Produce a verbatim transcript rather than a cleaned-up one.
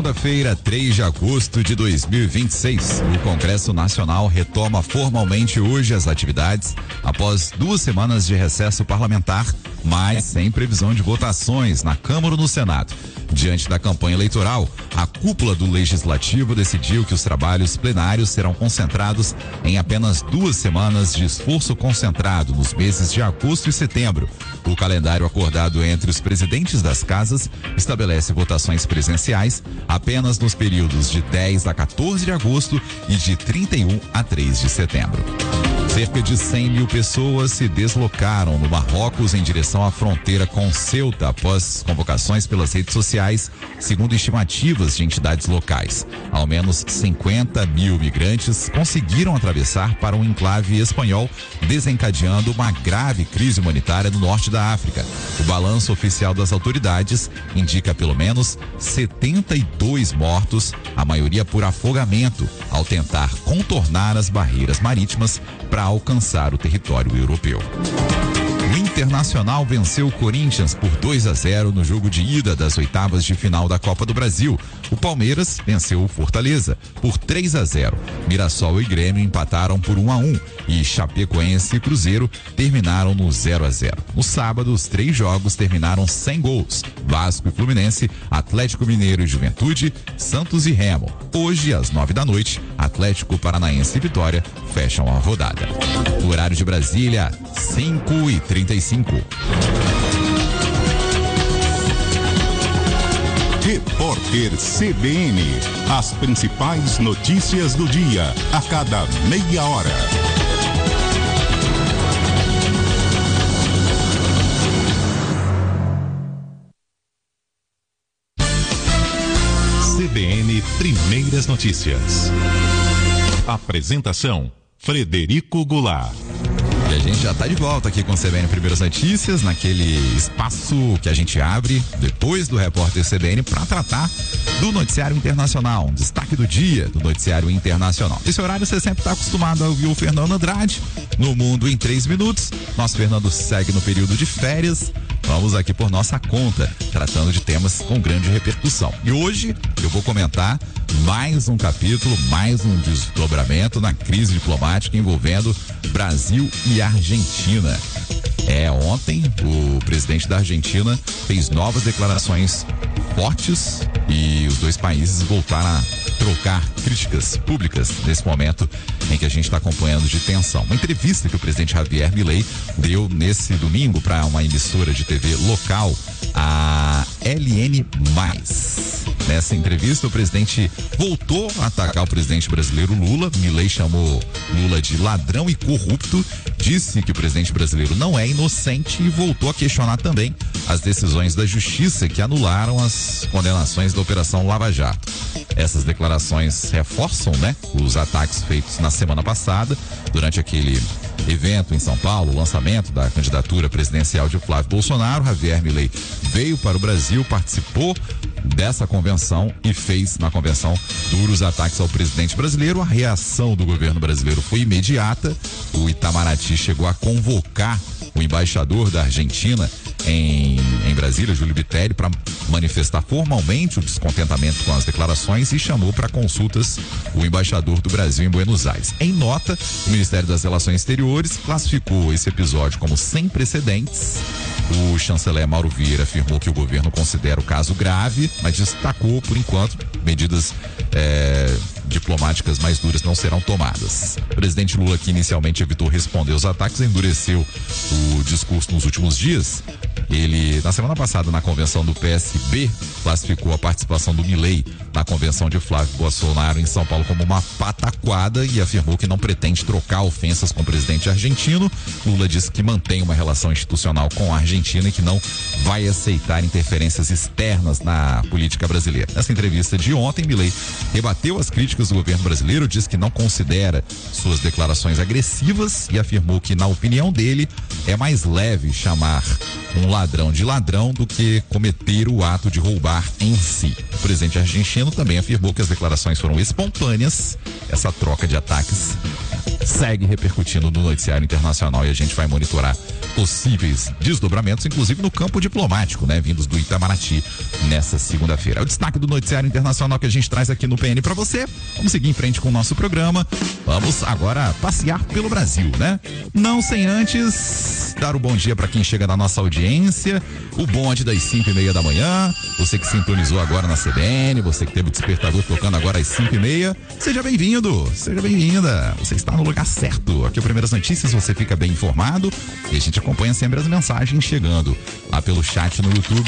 Segunda-feira, três de agosto de dois mil e vinte e seis, o Congresso Nacional retoma formalmente hoje as atividades após duas semanas de recesso parlamentar, mas sem previsão de votações na Câmara ou no Senado. Diante da campanha eleitoral, a cúpula do Legislativo decidiu que os trabalhos plenários serão concentrados em apenas duas semanas de esforço concentrado nos meses de agosto e setembro. O calendário acordado entre os presidentes das casas estabelece votações presenciais apenas nos períodos de dez a quatorze de agosto e de trinta e um a três de setembro. Cerca de cem mil pessoas se deslocaram no Marrocos em direção à fronteira com Ceuta após convocações pelas redes sociais, segundo estimativas de entidades locais. Ao menos cinquenta mil migrantes conseguiram atravessar para um enclave espanhol, desencadeando uma grave crise humanitária no norte da África. O balanço oficial das autoridades indica pelo menos setenta e dois mortos, a maioria por afogamento, ao tentar contornar as barreiras marítimas para alcançar o território europeu. O Internacional venceu o Corinthians por dois a zero no jogo de ida das oitavas de final da Copa do Brasil. O Palmeiras venceu o Fortaleza por três a zero. Mirassol e Grêmio empataram por um a um e Chapecoense e Cruzeiro terminaram no zero a zero. No sábado, os três jogos terminaram sem gols. Vasco e Fluminense, Atlético Mineiro e Juventude, Santos e Remo. Hoje, às nove da noite, Atlético Paranaense e Vitória fecham a rodada. O horário de Brasília, cinco e trinta e cinco. Repórter C B N. As principais notícias do dia, a cada meia hora. C B N Primeiras Notícias. Apresentação: Frederico Goulart. E a gente já está de volta aqui com o C B N Primeiras Notícias, naquele espaço que a gente abre depois do repórter C B N para tratar do noticiário internacional, um destaque do dia do noticiário internacional. Esse horário você sempre está acostumado a ouvir o Fernando Andrade no Mundo em três minutos. Nosso Fernando segue no período de férias. Vamos aqui por nossa conta, tratando de temas com grande repercussão. E hoje eu vou comentar mais um capítulo, mais um desdobramento na crise diplomática envolvendo Brasil e Argentina. É, ontem o presidente da Argentina fez novas declarações fortes e os dois países voltaram a trocar críticas públicas nesse momento em que a gente está acompanhando de tensão. Uma entrevista que o presidente Javier Milei deu nesse domingo para uma emissora de T V local, a L N mais. Nessa entrevista, o presidente voltou a atacar o presidente brasileiro Lula. Milei chamou Lula de ladrão e corrupto, disse que o presidente brasileiro não é inocente e voltou a questionar também as decisões da justiça que anularam as condenações da Operação Lava Jato. Essas declarações reforçam, né, os ataques feitos na semana passada, durante aquele evento em São Paulo, o lançamento da candidatura presidencial de Flávio Bolsonaro. Javier Milei veio para o Brasil, participou dessa convenção e fez na convenção duros ataques ao presidente brasileiro. A reação do governo brasileiro foi imediata. O Itamaraty chegou a convocar o embaixador da Argentina em, em Brasília, Júlio Bitelli, para manifestar formalmente o descontentamento com as declarações e chamou para consultas o embaixador do Brasil em Buenos Aires. Em nota, o Ministério das Relações Exteriores classificou esse episódio como sem precedentes. O chanceler Mauro Vieira afirmou que o governo considera o caso grave, mas destacou, por enquanto, medidas é, diplomáticas mais duras não serão tomadas. O presidente Lula, que inicialmente evitou responder os ataques, endureceu o discurso nos últimos dias. Ele, na semana passada, na convenção do P S B, classificou a participação do Milei na convenção de Flávio Bolsonaro em São Paulo como uma pataquada e afirmou que não pretende trocar ofensas com o presidente argentino. Lula disse que mantém uma relação institucional com a Argentina e que não vai aceitar interferências externas na política brasileira. Nessa entrevista de ontem, Milei rebateu as críticas do governo brasileiro, disse que não considera suas declarações agressivas e afirmou que, na opinião dele, é mais leve chamar um ladrão de ladrão do que cometer o ato de roubar em si. O presidente argentino também afirmou que as declarações foram espontâneas. Essa troca de ataques segue repercutindo no noticiário internacional e a gente vai monitorar possíveis desdobramentos, inclusive no campo diplomático, né? Vindos do Itamaraty nessa segunda-feira. É o destaque do noticiário internacional que a gente traz aqui no P N para você. Vamos seguir em frente com o nosso programa. Vamos agora passear pelo Brasil, né? Não sem antes dar o bom dia para quem chega na nossa audiência. O bonde das cinco e meia da manhã. Você que sintonizou agora na C B N, você que teve o despertador tocando agora às cinco e meia. Seja bem-vindo, seja bem-vinda. Você está no lugar certo. Aqui é o Primeiras Notícias, você fica bem informado e a gente acompanha sempre as mensagens chegando lá pelo chat no YouTube